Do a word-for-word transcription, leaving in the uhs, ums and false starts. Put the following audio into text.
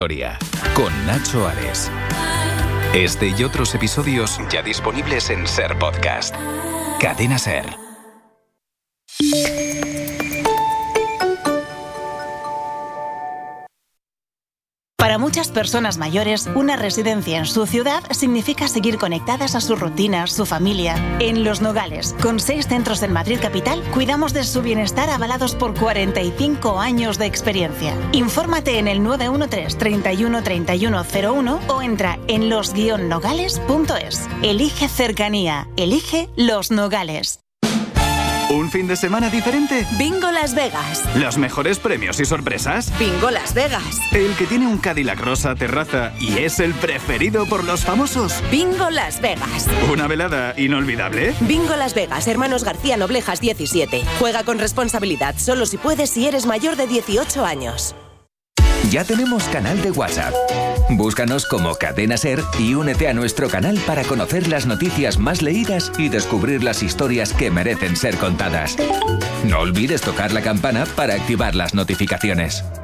Con Nacho Ares. Este y otros episodios ya disponibles en Ser Podcast. Cadena Ser. Para muchas personas mayores, una residencia en su ciudad significa seguir conectadas a sus rutinas, su familia. En Los Nogales, con seis centros en Madrid capital, cuidamos de su bienestar avalados por cuarenta y cinco años de experiencia. Infórmate en el nueve uno tres, treinta y uno, treinta y uno cero uno o entra en los guion nogales punto es. Elige cercanía. Elige Los Nogales. ¿Un fin de semana diferente? Bingo Las Vegas. ¿Los mejores premios y sorpresas? Bingo Las Vegas. ¿El que tiene un Cadillac rosa terraza y es el preferido por los famosos? Bingo Las Vegas. ¿Una velada inolvidable? Bingo Las Vegas, Hermanos García Noblejas diecisiete. Juega con responsabilidad, solo si puedes si eres mayor de dieciocho años. Ya tenemos canal de WhatsApp. Búscanos como Cadena Ser y únete a nuestro canal para conocer las noticias más leídas y descubrir las historias que merecen ser contadas. No olvides tocar la campana para activar las notificaciones.